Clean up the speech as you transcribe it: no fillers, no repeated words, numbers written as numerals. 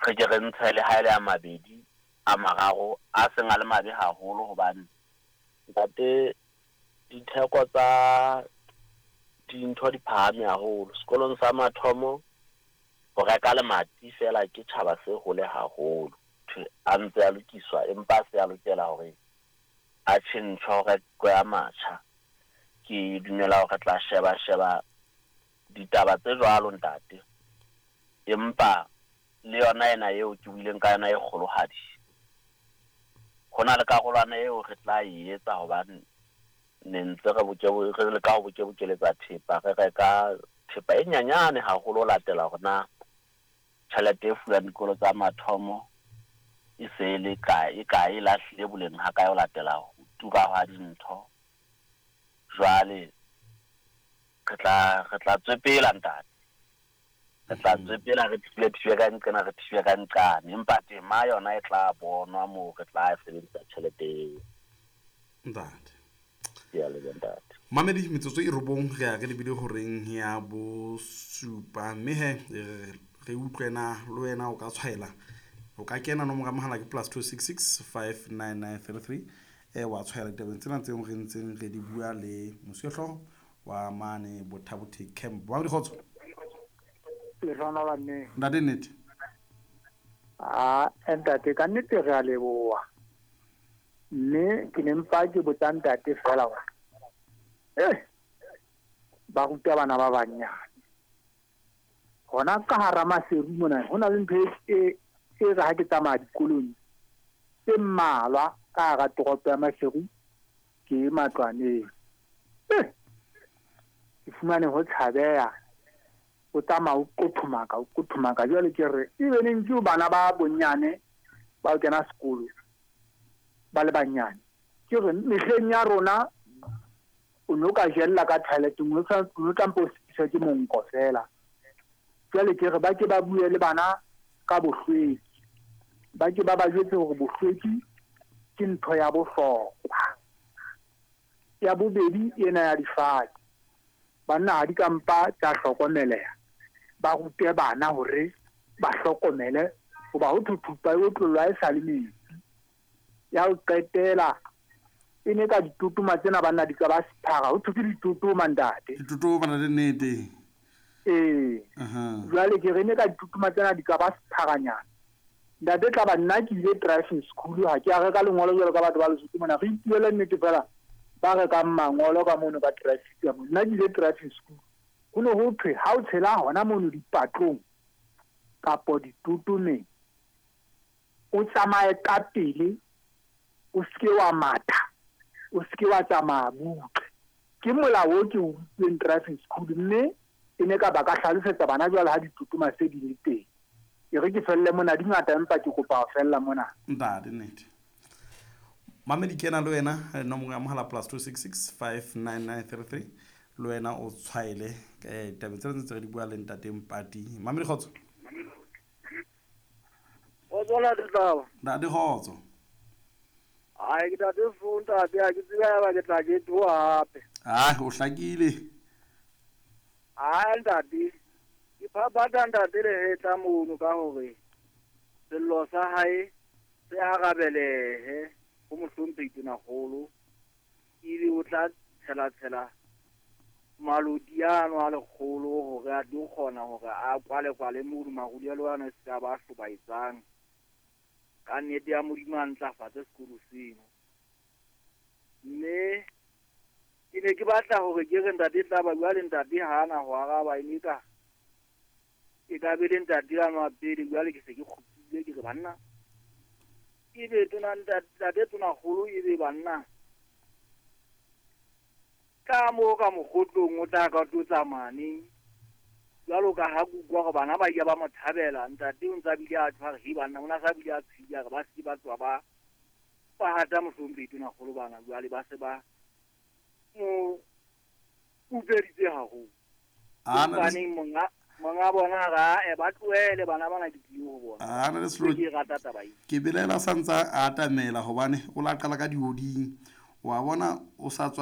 re ke re ntshe le haele a mabedi a mararo a seng a le mabe haholo hobane ntate ditheko tsa dintho di phahame haholo sekolong sa mathomo ho reka le mati fela ke tjhaba se hole haholo a ntse a lokiswa empa se a lokela hore a tjhentjho re kwa matjha ke dumela hore tla sheba ditaba tse jwalo ntate empa le yona ena eo ke buileng ka yona e kgolohadi hona le karolwana eo re tla etsa hobane ne ntse re le ka ho bokeletsa thepa re reka thepa e nyanyane haholo latela hore na tjhelete e fuwang dikolo tsa mathomo e se le kae lahlile boleng ha ka yo latela ho tura ha dintho jwale re tla tswepela ntate re tla tswepela re tlile ka nqena re tlile ka nqane empa tema yona e tla bonwa moo re tla sebedisa tjhelete ntate ya le ntate mamedi metsotso e robong re ya re lebile horeng ya bo supa mme he re utlwena le wena o ka tshwaela o ka kena nomoro ya mohala ke +266 59933 wa tshwaela ditabeng tsena tse re ntseng re di bua le mosuwehlooho wa mane Bothaboti camp wa dikgotso le rona ba nne ntate nnete entate ka nnete re a leboha mme ke ne mpa ke botsa ntate fela wa ba ruta bana ba banyane hona ka hara maseru mona hona le ntho e re ha ke tsamaya dikolong tse mmalwa ka hara toropo ya Maseru ke Matlwaneng ke fumane ho tshabeha o tsamaya o kothomaka jwale ke re e neng ke bana ba bonyane ba kena sekolo ba le banyane ke re mehleng ya rona o no ka jella ka toilet o tla mpo se ke monko fela jwale ke re ba ke ba bue le bana ka bohlweki ba ke ba jwetse hore bohlweki ke ntho ya bohlokwa ya bobedi ena ya difate banna ha di kampa tsa hlokomeleha ba rute bana hore ba hlokomele hoba ho thuthupa e tlolwa e sa le metsi ya ho qetela e ne ka ditutuma tsena banna di ka ba sephara ho thuti ditutuma ntate ditutuma na le nnete jwale ke re ne ka ditutuma tsena di ka ba sepharanyana ntate tla ba nna ke ile driving school ha ke a reka lengolo jwalo ka batho ba lesotho mona re ituele nnete fela ba reka mangolo ka mono ka traffic ya mona nna ke ile driving school ho ne ho thwe ha o tshela hona mono dipatlong kapo ditutumeng o tsamaye ka pele o ske wa matha o ske wa tsamaya butle ke molao o ke o butseng driving school mme e ne ka ba ka hlalosetsa bana jwale ha ditutuma se di le teng e re ke felle mona di ngata empa ke kopa ho fella mona ntate nnete mamedi kena le wena nomoro ya mohala +266 59933 le wena o tshwaele tabeng tse ntse re di bua le ntate Mpati mamedi kgotso o tsona ditaba ntate kgotso ai ke tate funta ke tseba ba ke tla ke twa hape o hlakile ntate ke phapata ntate le hetla mono ka hore sello sa hae se arabelehe ho mohlomphehi na kgolo ile o tla tshela malodiano a lekgolo hore a di kgona hore a kwale modu magudi a lwana se ka ba hlobaetsang ka nnete ya modimo a ntlafatse sekolo seno mme ke ne ke batla hore ke re ntate tla ba jwale ntate hana ho araba ka e ka be le ntate ya nwa pele jwale ke se ke kgutlile ke re banna e be tona ntate tona kgolo e be banna ka mo ka mogotlong o tla ka totsa mane jwalo ka ha kukwa go bana ba ya ba mothabela ntate o ntsa bile a tshware he banna ona sa bile a tshiya ba se ba tswa ba hata mohlomphehi na kgolo bana jwale ba se ba mo uberitse haholo baneng monga bona ga ba tloele bana bana ditio ho bona ana le selo ke rata taba ke belela santsa a atamela hobane o la qala ka dihoding wa bona o sa tswa